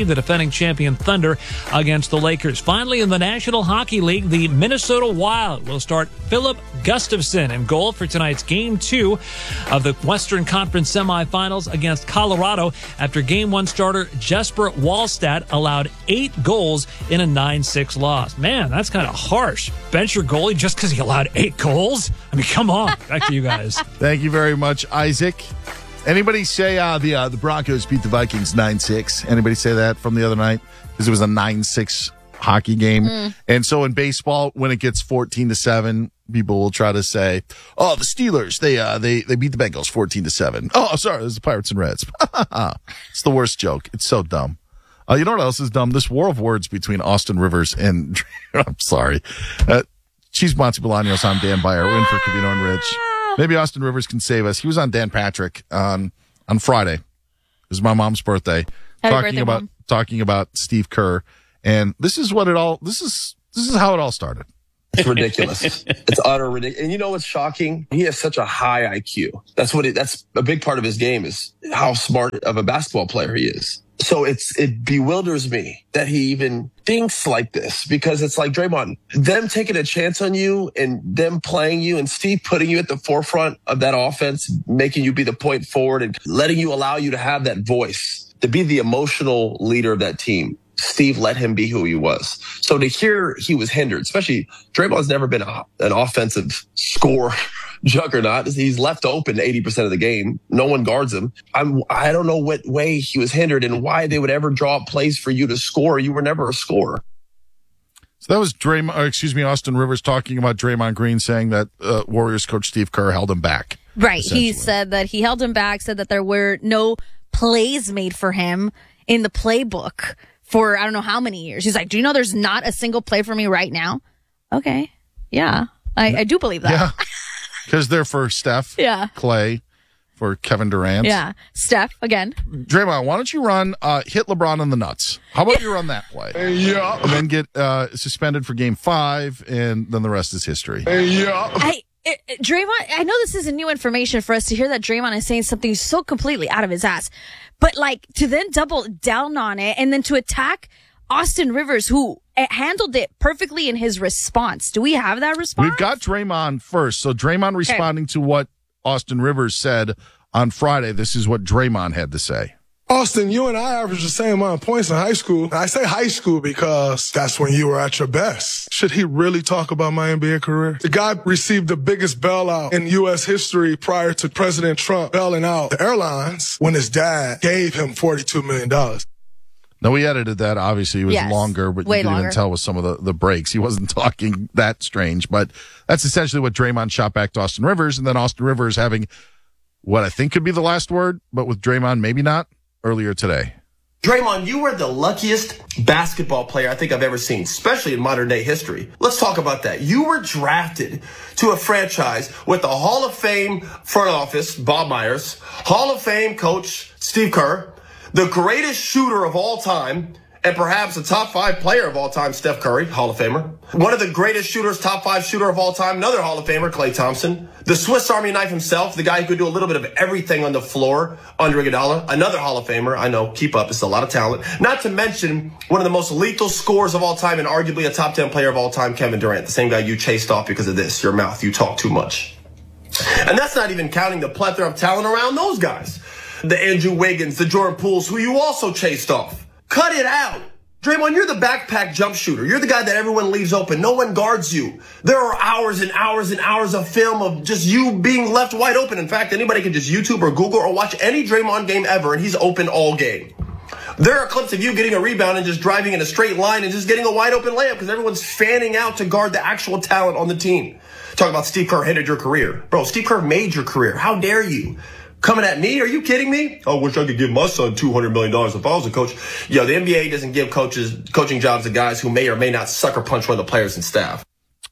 see the defending champion Thunder against the Lakers. Finally, in the National Hockey League, the Minnesota Wild will start Philip Gustafson in goal for tonight's Game two of the Western Conference semifinals against Colorado after Game one starter Jesper Wallstedt allowed eight goals in a nine six loss. Man, that's kind of harsh. Bench your goalie just because he allowed eight goals? I mean, come on. Back to you guys. Thank you very much, Isaac. Anybody say uh, the uh, the Broncos beat the Vikings nine six? Anybody say that from the other night? Because it was a nine six hockey game. Mm. And so in baseball, when it gets fourteen to seven, people will try to say, oh, the Steelers, they uh, they they beat the Bengals fourteen to seven. Oh, sorry, it was the Pirates and Reds. It's the worst joke. It's so dumb. Uh, you know what else is dumb? This war of words between Austin Rivers and, I'm sorry, uh, Cheese Monty Bolaños. I'm Dan Byer. We're in for Covino and Rich. Maybe Austin Rivers can save us. He was on Dan Patrick on on Friday. It was my mom's birthday. Happy talking birthday, about Mom. talking about Steve Kerr, and this is what it all. This is this is how it all started. It's ridiculous. It's utter ridiculous. And you know what's shocking? He has such a high I Q. That's what it, that's a big part of his game is how smart of a basketball player he is. So it's it bewilders me that he even thinks like this, because it's like, Draymond, them taking a chance on you and them playing you and Steve putting you at the forefront of that offense, making you be the point forward and letting you allow you to have that voice, to be the emotional leader of that team. Steve let him be who he was. So to hear he was hindered, especially Draymond's never been a, an offensive scorer juggernaut. He's left open eighty percent of the game. No one guards him. I'm, I don't know what way he was hindered and why they would ever draw up plays for you to score. You were never a scorer. So that was Draymond, or excuse me, Austin Rivers talking about Draymond Green saying that uh, Warriors coach Steve Kerr held him back. Right. He said that he held him back, said that there were no plays made for him in the playbook for I don't know how many years. He's like, do you know there's not a single play for me right now? Okay. Yeah. I, I do believe that. Yeah. Because they're for Steph, yeah. Clay, for Kevin Durant. Yeah. Steph, again. Draymond, why don't you run, uh, hit LeBron in the nuts? How about you run that play? Yeah. And then get uh, suspended for game five, and then the rest is history. Yeah. I, it, it, Draymond, I know this isn't new information for us to hear that Draymond is saying something so completely out of his ass. But, like, to then double down on it and then to attack Austin Rivers, who handled it perfectly in his response. Do we have that response? We've got Draymond first. So Draymond responding okay. to what Austin Rivers said on Friday. This is what Draymond had to say. Austin, you and I averaged the same amount of points in high school. I say high school because that's when you were at your best. Should he really talk about my N B A career? The guy received the biggest bailout in U S history prior to President Trump bailing out the airlines when his dad gave him forty-two million dollars. No, we edited that. Obviously, it was yes, longer, but you way could longer. even tell with some of the, the breaks. He wasn't talking that strange, but that's essentially what Draymond shot back to Austin Rivers, and then Austin Rivers having what I think could be the last word, but with Draymond, maybe not, earlier today. Draymond, you were the luckiest basketball player I think I've ever seen, especially in modern day history. Let's talk about that. You were drafted to a franchise with the Hall of Fame front office, Bob Myers, Hall of Fame coach, Steve Kerr, the greatest shooter of all time, and perhaps a top five player of all time, Steph Curry, Hall of Famer. One of the greatest shooters, top five shooter of all time, another Hall of Famer, Klay Thompson. The Swiss Army knife himself, the guy who could do a little bit of everything on the floor, Andre Iguodala, another Hall of Famer. I know, keep up, it's a lot of talent. Not to mention one of the most lethal scorers of all time and arguably a top ten player of all time, Kevin Durant, the same guy you chased off because of this, your mouth, you talk too much. And that's not even counting the plethora of talent around those guys. The Andrew Wiggins, the Jordan Pooles, who you also chased off. Cut it out. Draymond, you're the backpack jump shooter. You're the guy that everyone leaves open. No one guards you. There are hours and hours and hours of film of just you being left wide open. In fact, anybody can just YouTube or Google or watch any Draymond game ever, and he's open all game. There are clips of you getting a rebound and just driving in a straight line and just getting a wide open layup because everyone's fanning out to guard the actual talent on the team. Talk about Steve Kerr hindered your career. Bro, Steve Kerr made your career. How dare you? Coming at me? Are you kidding me? I wish I could give my son two hundred million dollars if I was a coach. Yo, the N B A doesn't give coaches coaching jobs to guys who may or may not sucker punch one of the players and staff.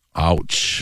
Ouch.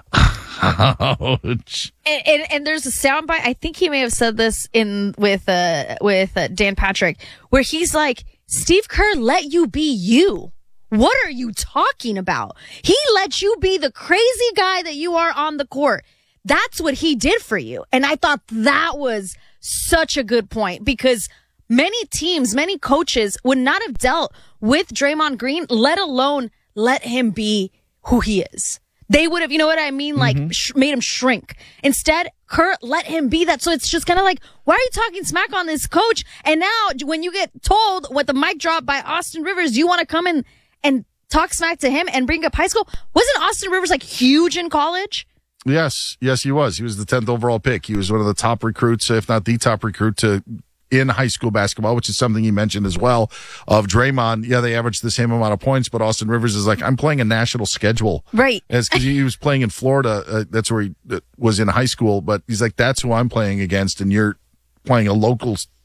Ouch. And, and, and there's a soundbite. I think he may have said this in with uh, with uh, Dan Patrick, where he's like, Steve Kerr let you be you. What are you talking about? He let you be the crazy guy that you are on the court. That's what he did for you. And I thought that was such a good point because many teams, many coaches would not have dealt with Draymond Green, let alone let him be who he is. They would have, you know what I mean? Like, mm-hmm. sh- made him shrink. Instead, Kerr let him be that. So it's just kind of like, why are you talking smack on this coach? And now when you get told with the mic drop by Austin Rivers, you want to come in and talk smack to him and bring up high school? Wasn't Austin Rivers like huge in college? Yes. Yes, he was. He was the tenth overall pick. He was one of the top recruits, if not the top recruit to in high school basketball, which is something he mentioned as well of Draymond. Yeah, they averaged the same amount of points, but Austin Rivers is like, I'm playing a national schedule. Right. It's because he was playing in Florida. Uh, that's where he uh, was in high school, but he's like, that's who I'm playing against. And you're playing a local s-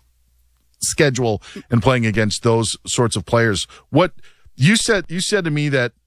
schedule and playing against those sorts of players. What you said, you said to me that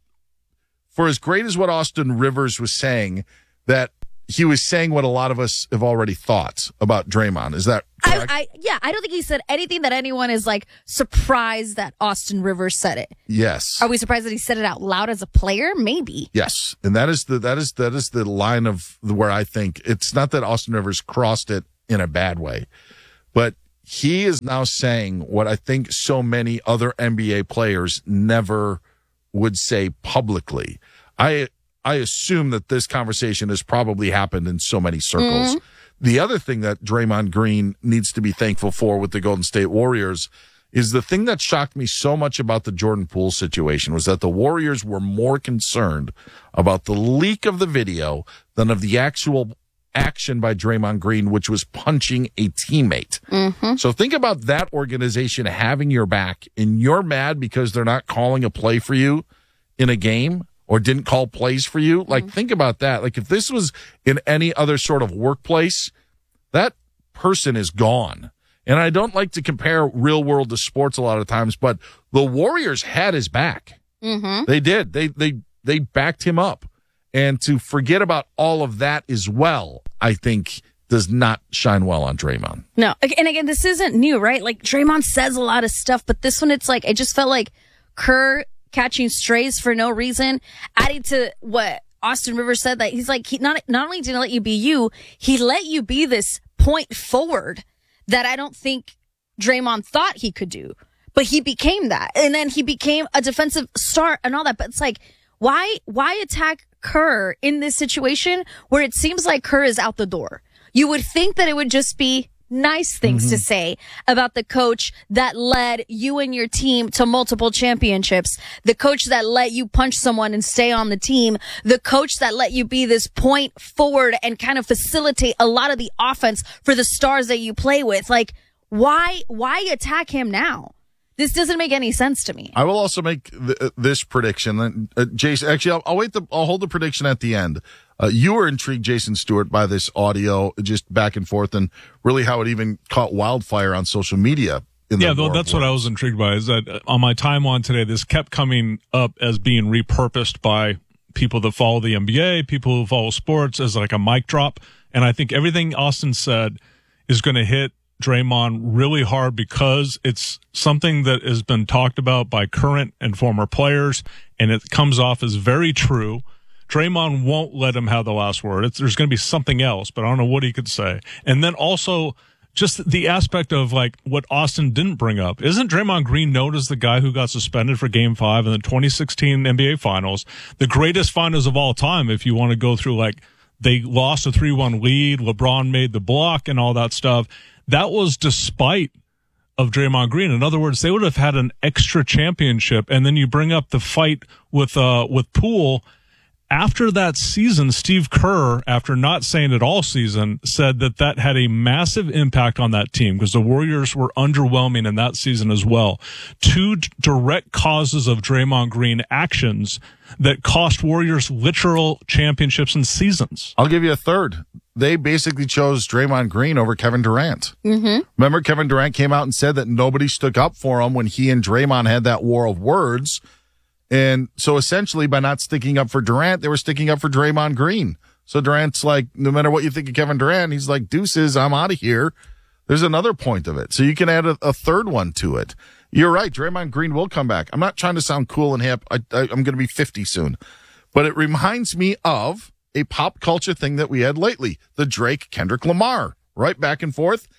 for as great as what Austin Rivers was saying, that he was saying what a lot of us have already thought about Draymond. Is that correct? I, I, yeah, I don't think he said anything that anyone is like surprised that Austin Rivers said it. Yes. Are we surprised that he said it out loud as a player? Maybe. Yes. And that is the, that is, that is the line of where I think it's not that Austin Rivers crossed it in a bad way, but he is now saying what I think so many other N B A players never would say publicly. I, I assume that this conversation has probably happened in so many circles. Mm. The other thing that Draymond Green needs to be thankful for with the Golden State Warriors is the thing that shocked me so much about the Jordan Poole situation was that the Warriors were more concerned about the leak of the video than of the actual action by Draymond Green, which was punching a teammate. Mm-hmm. So think about that organization having your back and you're mad because they're not calling a play for you in a game. Or didn't call plays for you. Like, mm-hmm. think about that. Like, if this was in any other sort of workplace, that person is gone. And I don't like to compare real world to sports a lot of times, but the Warriors had his back. Mm-hmm. They did. They they they backed him up. And to forget about all of that as well, I think does not shine well on Draymond. No. And again, this isn't new, right? Like, Draymond says a lot of stuff, but this one, it's like, it just felt like Kerr catching strays for no reason, adding to what Austin Rivers said, that he's like, he not, not only did he let you be you, he let you be this point forward that I don't think Draymond thought he could do, but he became that. And then he became a defensive star and all that. But it's like, why, why attack Kerr in this situation where it seems like Kerr is out the door? You would think that it would just be nice things mm-hmm. to say about the coach that led you and your team to multiple championships, the coach that let you punch someone and stay on the team, the coach that let you be this point forward and kind of facilitate a lot of the offense for the stars that you play with. Like, why, why attack him now? This doesn't make any sense to me. I will also make th- this prediction. Uh, Jason, actually, I'll, I'll wait. The, I'll hold the prediction at the end. Uh, you were intrigued, Jason Stewart, by this audio, just back and forth, and really how it even caught wildfire on social media. In yeah, the that's what I was intrigued by. Is that on my timeline today, this kept coming up as being repurposed by people that follow the N B A, people who follow sports, as like a mic drop. And I think everything Austin said is going to hit Draymond really hard because it's something that has been talked about by current and former players, and it comes off as very true. Draymond won't let him have the last word. It's, there's going to be something else, but I don't know what he could say. And then also just the aspect of like what Austin didn't bring up. Isn't Draymond Green known as the guy who got suspended for game five in the twenty sixteen N B A finals, the greatest finals of all time? If you want to go through, like, they lost a three one lead, LeBron made the block and all that stuff. That was despite of Draymond Green. In other words, they would have had an extra championship. And then you bring up the fight with, uh, with Poole. After that season, Steve Kerr, after not saying it all season, said that that had a massive impact on that team because the Warriors were underwhelming in that season as well. Two d- direct causes of Draymond Green actions that cost Warriors literal championships and seasons. I'll give you a third. They basically chose Draymond Green over Kevin Durant. Mm-hmm. Remember, Kevin Durant came out and said that nobody stuck up for him when he and Draymond had that war of words. And so essentially by not sticking up for Durant, they were sticking up for Draymond Green. So Durant's like, no matter what you think of Kevin Durant, he's like, deuces, I'm out of here. There's another point of it. So you can add a, a third one to it. You're right. Draymond Green will come back. I'm not trying to sound cool and hip. I, I, I'm going to be fifty soon. But it reminds me of a pop culture thing that we had lately. The Drake Kendrick Lamar, right? Back and forth.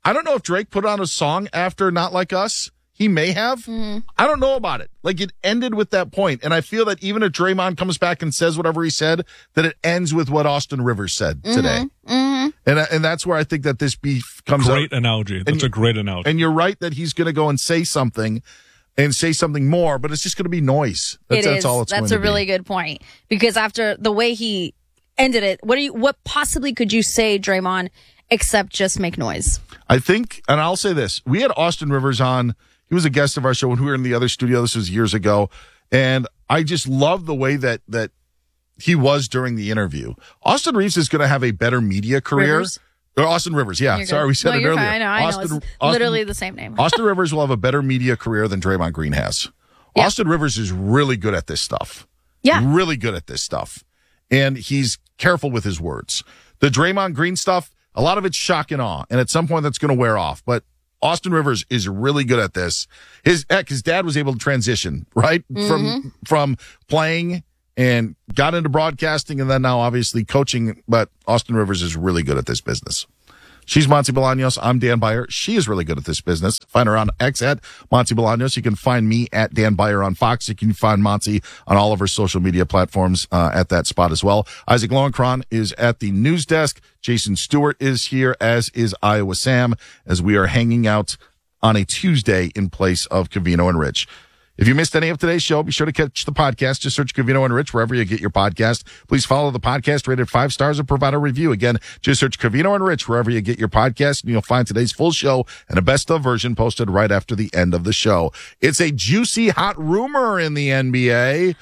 I don't know if Drake put on a song after Not Like Us. He may have. Mm-hmm. I don't know about it. Like, it ended with that point. And I feel that even if Draymond comes back and says whatever he said, that it ends with what Austin Rivers said Mm-hmm. today. Mm-hmm. And and that's where I think that this beef comes out. Great analogy. That's and, a great analogy. And you're right that he's going to go and say something and say something more, but it's just going to be noise. That's, It that's is. all it's That's going a to be. really good point. Because after the way he ended it, what do you? What possibly could you say, Draymond, except just make noise? I think, and I'll say this, we had Austin Rivers on. He was a guest of our show when we were in the other studio. This was years ago. And I just love the way that, that he was during the interview. Austin Reeves is going to have a better media career. Rivers? Or Austin Rivers, yeah. You're Sorry, good. we said no, it you're earlier. Fine. I know, I Austin, know. It's Austin, literally the same name. Austin Rivers will have a better media career than Draymond Green has. Yeah. Austin Rivers is really good at this stuff. Yeah. Really good at this stuff. And he's careful with his words. The Draymond Green stuff, a lot of it's shock and awe. And at some point that's going to wear off. But Austin Rivers is really good at this. His heck, his dad was able to transition, right? Mm-hmm. From from playing and got into broadcasting and then now obviously coaching. But Austin Rivers is really good at this business. She's Monty Bolaños. I'm Dan Beyer. She is really good at this business. Find her on X at Monty Bolaños. You can find me at Dan Beyer on Fox. You can find Monty on all of her social media platforms uh, at that spot as well. Isaac Lowenkron is at the news desk. Jason Stewart is here, as is Iowa Sam, as we are hanging out on a Tuesday in place of Covino and Rich. If you missed any of today's show, be sure to catch the podcast. Just search Covino and Rich wherever you get your podcast. Please follow the podcast, rated five stars, and provide a review. Again, just search Covino and Rich wherever you get your podcast, and you'll find today's full show and a best of version posted right after the end of the show. It's a juicy, hot rumor in the N B A.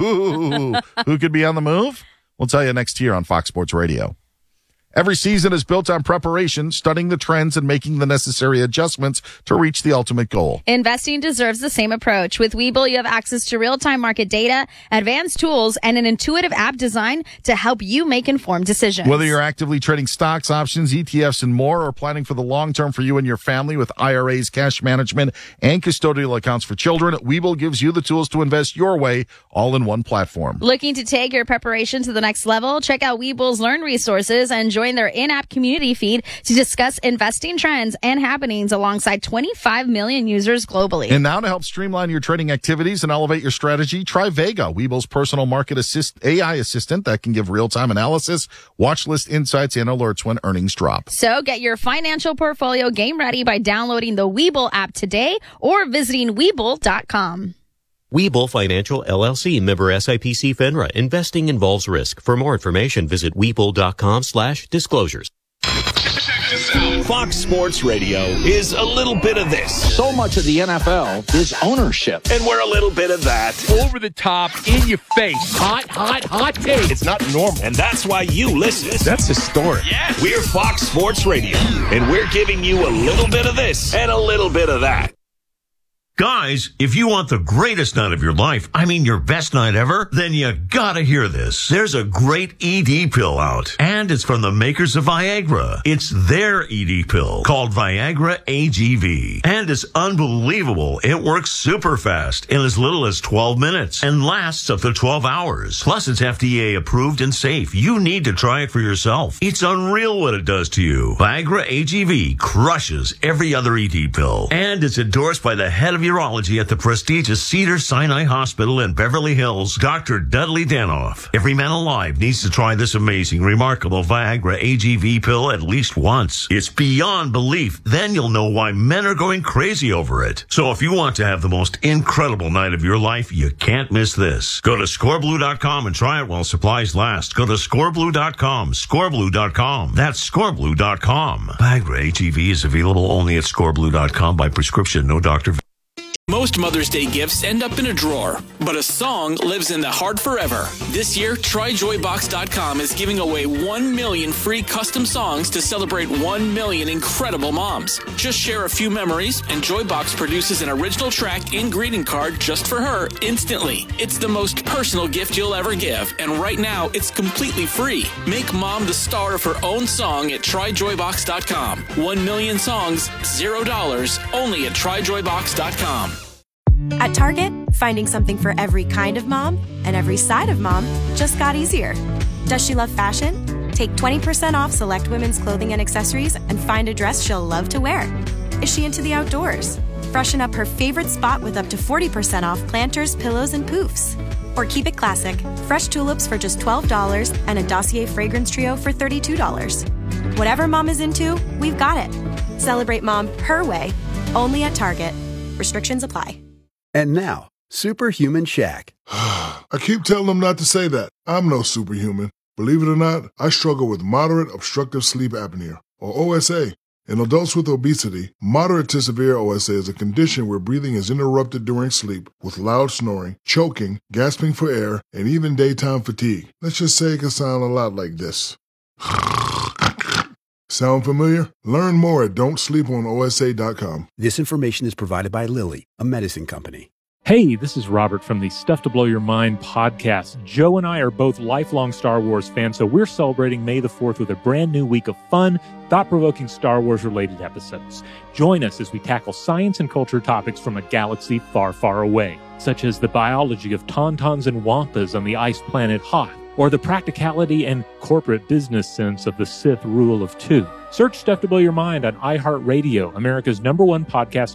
Ooh, who could be on the move? We'll tell you next here on Fox Sports Radio. Every season is built on preparation, studying the trends, and making the necessary adjustments to reach the ultimate goal. Investing deserves the same approach. With Webull, you have access to real-time market data, advanced tools, and an intuitive app designed to help you make informed decisions. Whether you're actively trading stocks, options, E T Fs, and more, or planning for the long term for you and your family with I R As, cash management, and custodial accounts for children, Webull gives you the tools to invest your way, all in one platform. Looking to take your preparation to the next level? Check out Webull's Learn resources and join their in-app community feed to discuss investing trends and happenings alongside twenty-five million users globally. And now to help streamline your trading activities and elevate your strategy, try Vega, Webull's personal market assist A I assistant that can give real-time analysis, watch list insights, and alerts when earnings drop. So get your financial portfolio game ready by downloading the Webull app today or visiting Webull dot com. Webull Financial, L L C, member S I P C FINRA. Investing involves risk. For more information, visit Webull.com slash disclosures. Fox Sports Radio is a little bit of this. So much of the N F L is ownership. And we're a little bit of that. Over the top, in your face. Hot, hot, hot take. It's not normal. And that's why you listen. That's historic. Yes. We're Fox Sports Radio. And we're giving you a little bit of this and a little bit of that. Guys, if you want the greatest night of your life, I mean your best night ever, then you gotta hear this. There's a great E D pill out, and it's from the makers of Viagra. It's their E D pill called Viagra A G V, and it's unbelievable. It works super fast in as little as twelve minutes and lasts up to twelve hours. Plus, it's F D A approved and safe. You need to try it for yourself. It's unreal what it does to you. Viagra A G V crushes every other E D pill, and it's endorsed by the head of your urology at the prestigious Cedars-Sinai Hospital in Beverly Hills, Doctor Dudley Danoff. Every man alive needs to try this amazing, remarkable Viagra A G V pill at least once. It's beyond belief. Then you'll know why men are going crazy over it. So if you want to have the most incredible night of your life, you can't miss this. Go to score blue dot com and try it while supplies last. Go to score blue dot com, score blue dot com. That's score blue dot com. Viagra A G V is available only at score blue dot com by prescription, no doctor. Most Mother's Day gifts end up in a drawer, but a song lives in the heart forever. This year, try joy box dot com is giving away one million free custom songs to celebrate one million incredible moms. Just share a few memories, and Joybox produces an original track and greeting card just for her instantly. It's the most personal gift you'll ever give, and right now, it's completely free. Make mom the star of her own song at try joy box dot com. One million songs, zero dollars, only at try joy box dot com. At Target, finding something for every kind of mom and every side of mom just got easier. Does she love fashion? Take twenty percent off select women's clothing and accessories and find a dress she'll love to wear. Is she into the outdoors? Freshen up her favorite spot with up to forty percent off planters, pillows, and poofs. Or keep it classic. Fresh tulips for just twelve dollars and a Dossier fragrance trio for thirty-two dollars. Whatever mom is into, we've got it. Celebrate mom her way, only at Target. Restrictions apply. And now, Superhuman Shaq. I keep telling them not to say that. I'm no superhuman. Believe it or not, I struggle with moderate obstructive sleep apnea, or O S A. In adults with obesity, moderate to severe O S A is a condition where breathing is interrupted during sleep with loud snoring, choking, gasping for air, and even daytime fatigue. Let's just say it can sound a lot like this. Sound familiar? Learn more at don't sleep on O S A dot com. This information is provided by Lilly, a medicine company. Hey, this is Robert from the Stuff to Blow Your Mind podcast. Joe and I are both lifelong Star Wars fans, so we're celebrating May the fourth with a brand new week of fun, thought-provoking Star Wars-related episodes. Join us as we tackle science and culture topics from a galaxy far, far away, such as the biology of tauntauns and wampas on the ice planet Hoth, or the practicality and corporate business sense of the Sith rule of two. Search Stuff to Blow Your Mind on iHeartRadio, America's number one podcast